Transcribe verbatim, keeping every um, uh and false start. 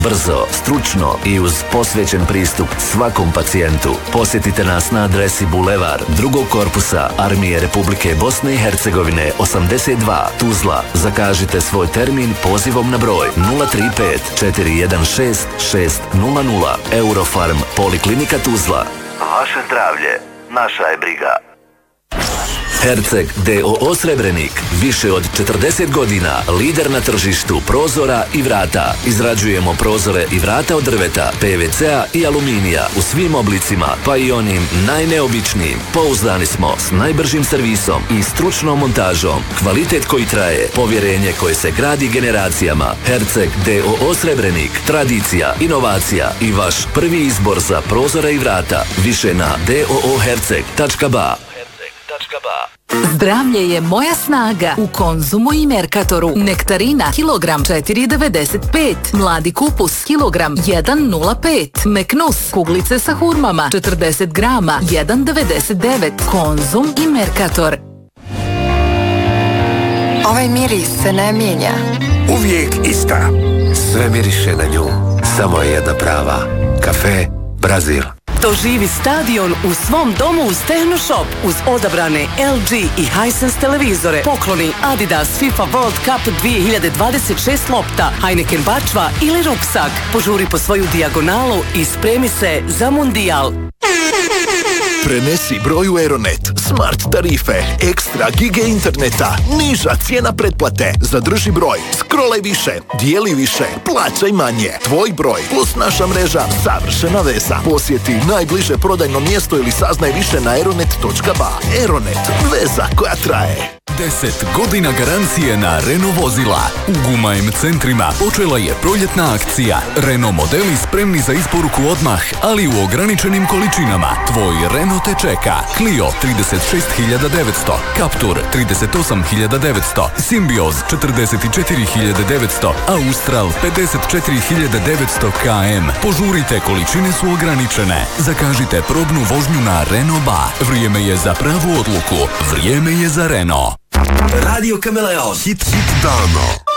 Brzo, stručno i uz posvećen pristup svakom pacijentu. Posjetite nas na adresi Bulevar drugog korpusa Armije Republike Bosne i Hercegovine osamdeset dva Tuzla. Zakažite svoj termin pozivom na broj nula tri pet četiri jedan šest šest nula nula. Eurofarm Poliklinika Tuzla. Vaše zdravlje, naša je briga. Herceg D O O Srebrenik, više od četrdeset godina, lider na tržištu prozora i vrata. Izrađujemo prozore i vrata od drveta, P V C-a i aluminija u svim oblicima, pa i onim najneobičnijim. Pouzdani smo s najbržim servisom i stručnom montažom. Kvalitet koji traje, povjerenje koje se gradi generacijama. Herceg D O O Srebrenik, tradicija, inovacija i vaš prvi izbor za prozore i vrata. Više na d o o herceg tačka b a. Zdravlje je moja snaga. U Konzumu i Merkatoru. Nektarina kilogram četiri devedeset pet. Mladi kupus kilogram jedan nula pet. Meknus kuglice sa hurmama četrdeset grama jedan devedeset devet. Konzum i Merkator. Ovaj miris se ne mijenja. Uvijek ista. Sve miriše na nju. Samo je jedna prava. Kafe Brazil. Doživi stadion u svom domu uz Tehnoshop uz odabrane L G i Hisense televizore. Pokloni Adidas FIFA World Cup dvije hiljade dvadeset šest lopta, Heineken bačva ili ruksak. Požuri po svoju dijagonalu i spremi se za mundijal. Prenesi broj u Aeronet. Smart tarife, ekstra gige interneta, niža cijena pretplate. Zadrži broj, scrollaj više, dijeli više, plaćaj manje. Tvoj broj plus naša mreža, savršena veza. Posjeti najbliže prodajno mjesto ili saznaj više na aeronet točka b a. Aeronet, veza koja traje. deset godina garancije na Renault vozila. U Gumajm centrima počela je proljetna akcija. Renault modeli spremni za isporuku odmah, ali u ograničenim količinama. Tvoj Renault te čeka. Clio trideset šest hiljada devetsto, Captur trideset osam hiljada devetsto, Symbioz četrdeset četiri hiljade devetsto, Austral pedeset četiri hiljade devetsto kilometara. Požurite, količine su ograničene. Zakažite probnu vožnju na Renault Ba. Vrijeme je za pravu odluku. Vrijeme je za Renault. Radio Kameleon. Hit, hit dana.